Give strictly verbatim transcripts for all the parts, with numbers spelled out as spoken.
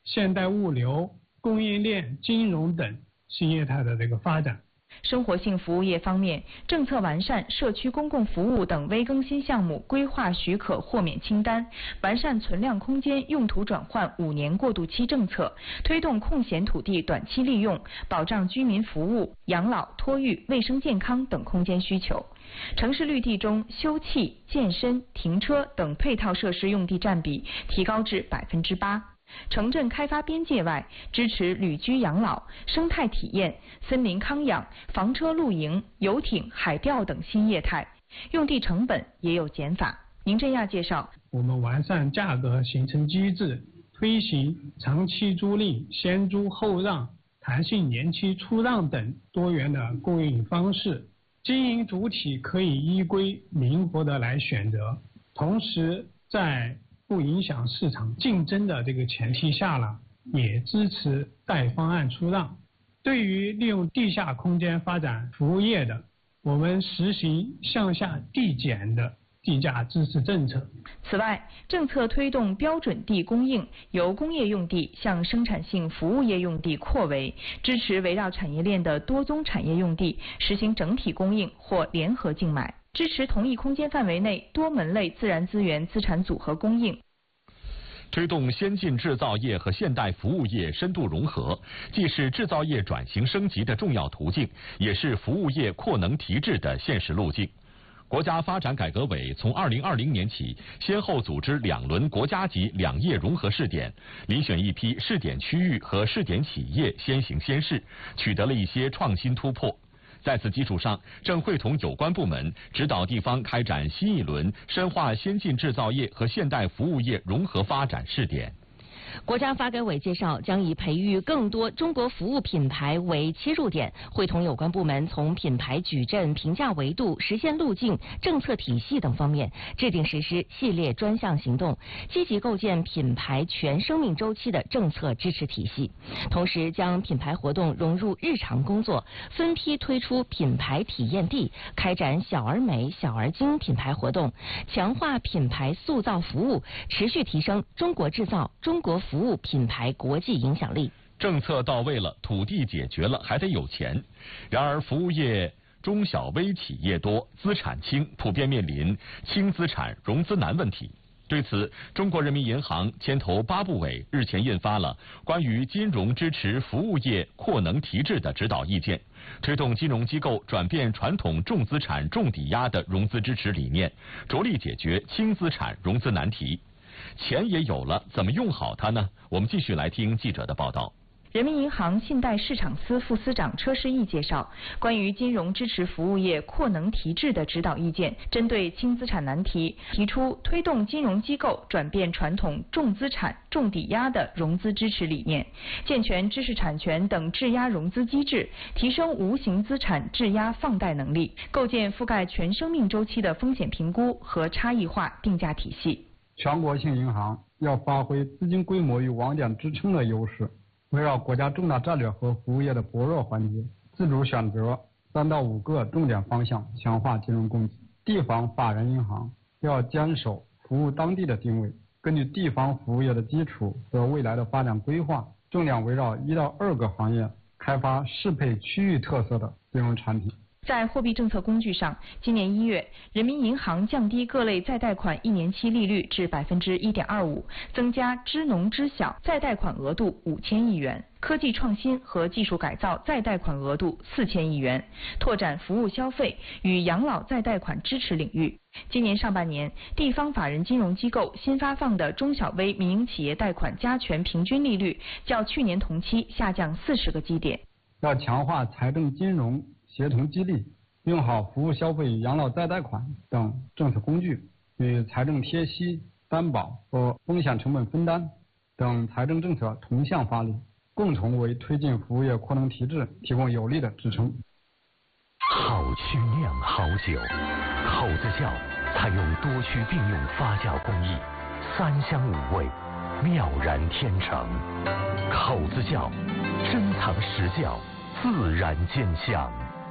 现代物流、供应链、金融等新业态的这个发展。 生活性服务业方面，政策完善社区公共服务等微更新项目规划许可豁免清单，完善存量空间用途转换五年过渡期政策，推动空闲土地短期利用，保障居民服务、养老、托育、卫生健康等空间需求。城市绿地中休憩、健身、停车等配套设施用地占比提高至百分之八。城镇开发边界外，支持旅居养老、生态体验、森林康养、房车露营、游艇、海钓等新业态，用地成本也有减法。宁振亚介绍， 我们完善价格形成机制，推行长期租赁、先租后让、弹性年期出让等多元的供应方式，经营主体可以依规灵活的来选择，同时在不影响市场竞争的这个前提下呢，也支持带方案出让。对于利用地下空间发展服务业的，我们实行向下递减的地价支持政策。 此外，政策推动标准地供应由工业用地向生产性服务业用地扩围，支持围绕产业链的多宗产业用地实行整体供应或联合竞买，支持同一空间范围内多门类自然资源资产组合供应。 推动先进制造业和现代服务业深度融合，既是制造业转型升级的重要途径，也是服务业扩能提质的现实路径。国家发展改革委从二零二零年起，先后组织两轮国家级两业融合试点，遴选一批试点区域和试点企业先行先试，取得了一些创新突破。在此基础上，正会同有关部门指导地方开展新一轮深化先进制造业和现代服务业融合发展试点。 国家发改委介绍，将以培育更多中国服务品牌为切入点，会同有关部门从品牌矩阵、评价维度、实现路径、政策体系等方面制定实施系列专项行动，积极构建品牌全生命周期的政策支持体系。同时，将品牌活动融入日常工作，分批推出品牌体验地，开展小而美、小而精品牌活动，强化品牌塑造服务，持续提升中国制造、中国服务品牌国际影响力。 政策到位了，土地解决了，还得有钱。然而，服务业中小微企业多，资产轻，普遍面临轻资产融资难问题。对此，中国人民银行牵头八部委日前印发了关于金融支持服务业扩能提质的指导意见，推动金融机构转变传统重资产重抵押的融资支持理念，着力解决轻资产融资难题。钱也有了，怎么用好它呢？我们继续来听记者的报道。 人民银行信贷市场司副司长车世义介绍，关于金融支持服务业扩能提质的指导意见，针对轻资产难题，提出推动金融机构转变传统重资产重抵押的融资支持理念，健全知识产权等质押融资机制，提升无形资产质押放贷能力，构建覆盖全生命周期的风险评估和差异化定价体系。 全国性银行要发挥资金规模与网点支撑的优势，围绕国家重大战略和服务业的薄弱环节，自主选择三到五个重点方向，强化金融供给。地方法人银行要坚守服务当地的定位，根据地方服务业的基础和未来的发展规划，重点围绕一到二个行业，开发适配区域特色的金融产品。 在货币政策工具上，今年一月，人民银行降低各类再贷款一年期利率至百分之一点二五，增加支农支小再贷款额度五千亿元，科技创新和技术改造再贷款额度四千亿元，拓展服务消费与养老再贷款支持领域。今年上半年，地方法人金融机构新发放的中小微民营企业贷款加权平均利率较去年同期下降四十个基点。 要强化财政金融协同激励，用好服务消费、养老再贷款等政策工具，与财政贴息、担保和风险成本分担等财政政策同向发力，共同为推进服务业扩能提质提供有力的支撑。 好曲酿好酒，口子窖采用多区并用发酵工艺，三香五味，妙然天成。口子窖珍藏实窖，自然兼香。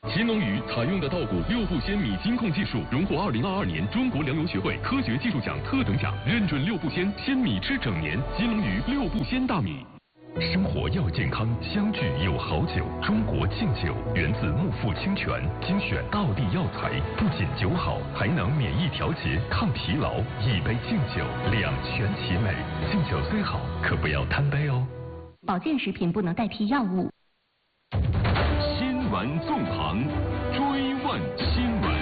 秦龙鱼采用的稻谷六步鲜米金控技术，荣获二零二二年中国粮油学会科学技术奖特等奖，认准六步鲜，鲜米吃整年。金龙鱼六步鲜大米。 生活要健康，相聚有好酒。中国敬酒源自木富清泉，精选道地药材，不仅酒好，还能免疫调节、抗疲劳。一杯敬酒，两全其美。敬酒虽好，可不要贪杯哦。 保健食品不能代替药物。 新闻纵横，追问新闻。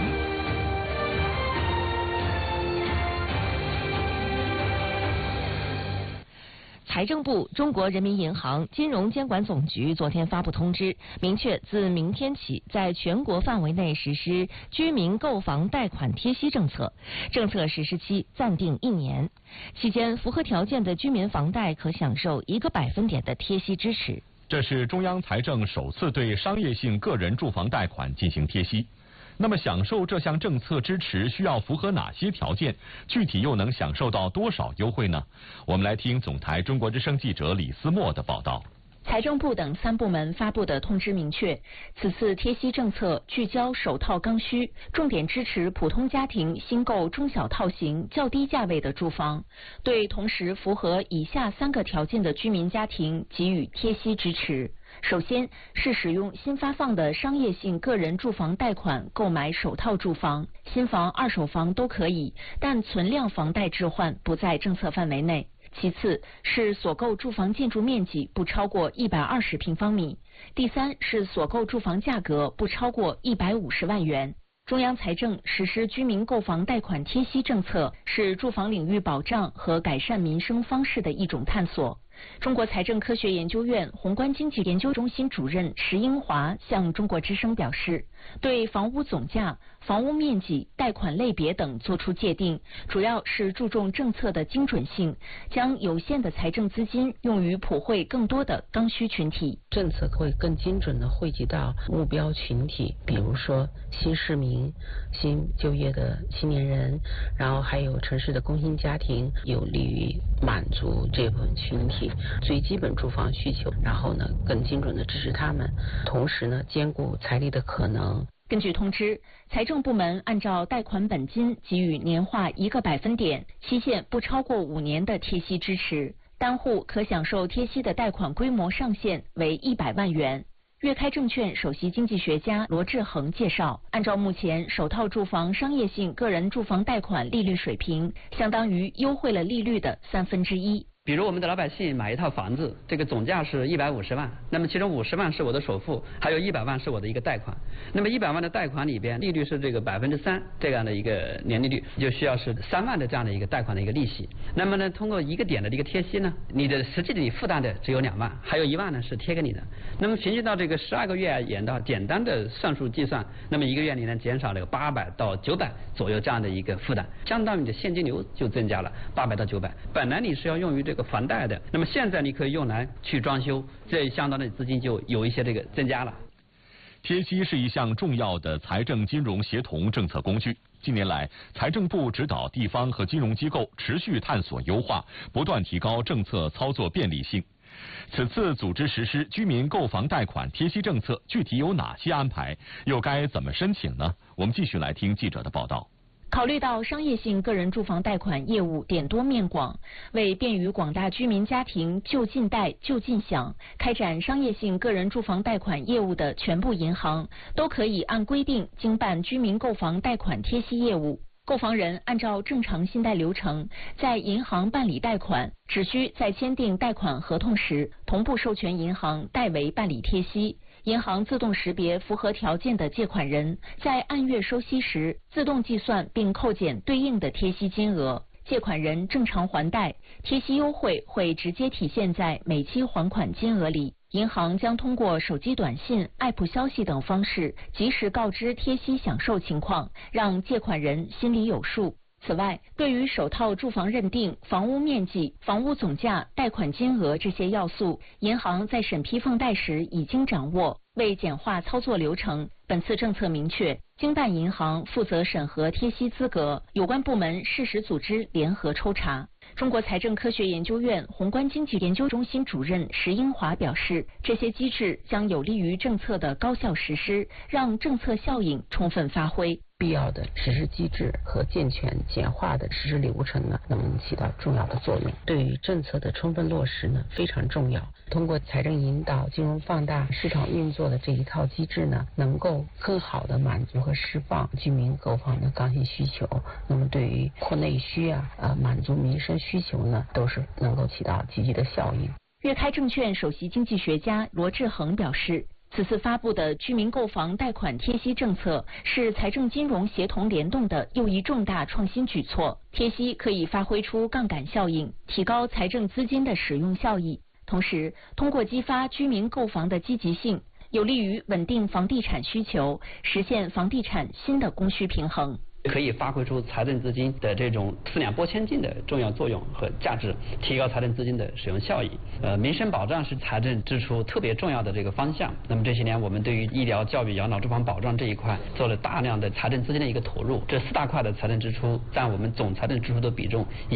财政部、中国人民银行、金融监管总局昨天发布通知，明确自明天起，在全国范围内实施居民购房贷款贴息政策，政策实施期暂定一年，期间符合条件的居民房贷可享受一个百分点的贴息支持。 这是中央财政首次对商业性个人住房贷款进行贴息。那么享受这项政策支持需要符合哪些条件？具体又能享受到多少优惠呢？我们来听总台中国之声记者李思墨的报道。 财政部等三部门发布的通知明确，此次贴息政策聚焦首套刚需，重点支持普通家庭新购中小套型较低价位的住房，对同时符合以下三个条件的居民家庭给予贴息支持。首先是使用新发放的商业性个人住房贷款购买首套住房，新房、二手房都可以，但存量房贷置换不在政策范围内。其次是所购住房建筑面积不超过一百二十平方米，第三是所购住房价格不超过一百五十万元。中央财政实施居民购房贷款贴息政策，是住房领域保障和改善民生方式的一种探索。中国财政科学研究院宏观经济研究中心主任石英华向中国之声表示，对房屋总价、房屋面积、贷款类别等作出界定，主要是注重政策的精准性，将有限的财政资金用于普惠更多的刚需群体。 政策会更精准地惠及到目标群体，比如说新市民、新就业的青年人，然后还有城市的工薪家庭，有利于满足这部分群体最基本住房需求，然后呢更精准地支持他们，同时呢兼顾财力的可能。 根据通知，财政部门按照贷款本金给予年化一个百分点，期限不超过五年的贴息支持，单户可享受贴息的贷款规模上限为一百万元。粤开证券首席经济学家罗志恒介绍，按照目前首套住房商业性个人住房贷款利率水平，相当于优惠了利率的三分之一。 比如我们的老百姓买一套房子，这个总价是一百五十万，那么其中五十万是我的首付，还有一百万是我的一个贷款。那么一百万的贷款里边，利率是这个百分之三这样的一个年利率，就需要是三万的这样的一个贷款的一个利息。那么呢，通过一个点的一个贴息呢，你的实际的你负担的只有两万，还有一万呢是贴给你的。那么平均到这个十二个月演到简单的算术计算，那么一个月你能减少了八百到九百左右这样的一个负担，相当于你的现金流就增加了八百到九百。本来你是要用于这个房贷的，那么现在你可以用来去装修，这相当的资金就有一些这个增加了。 贴息是一项重要的财政金融协同政策工具。近年来，财政部指导地方和金融机构持续探索优化，不断提高政策操作便利性。此次组织实施居民购房贷款贴息政策，具体有哪些安排？又该怎么申请呢？我们继续来听记者的报道。 考虑到商业性个人住房贷款业务点多面广，为便于广大居民家庭就近贷就近享，开展商业性个人住房贷款业务的全部银行都可以按规定经办居民购房贷款贴息业务。购房人按照正常信贷流程，在银行办理贷款，只需在签订贷款合同时，同步授权银行代为办理贴息。银行自动识别符合条件的借款人，在按月收息时自动计算并扣减对应的贴息金额。借款人正常还贷，贴息优惠会直接体现在每期还款金额里。银行将通过手机短信、App 消息等方式及时告知贴息享受情况，让借款人心里有数。此外，对于首套住房认定、房屋面积、房屋总价、贷款金额这些要素，银行在审批放贷时已经掌握。为简化操作流程，本次政策明确，经办银行负责审核贴息资格，有关部门适时组织联合抽查。 中国财政科学研究院宏观经济研究中心主任石英华表示，这些机制将有利于政策的高效实施，让政策效应充分发挥。 必要的实施机制和健全简化的实施流程呢，能起到重要的作用。对于政策的充分落实呢，非常重要。通过财政引导、金融放大、市场运作的这一套机制呢，能够更好的满足和释放居民购房的刚性需求。那么对于扩内需啊、呃满足民生需求呢，都是能够起到积极的效应。 粤开证券首席经济学家罗志恒表示，此次发布的居民购房贷款贴息政策是财政金融协同联动的又一重大创新举措。贴息可以发挥出杠杆效应，提高财政资金的使用效益，同时通过激发居民购房的积极性，有利于稳定房地产需求，实现房地产新的供需平衡。 可以发挥出财政资金的这种四两拨千斤的重要作用和价值，提高财政资金的使用效益。呃，民生保障是财政支出特别重要的这个方向。那么这些年我们对于医疗、教育、养老、住房保障这一块做了大量的财政资金的一个投入，这四大块的财政支出占我们总财政支出的比重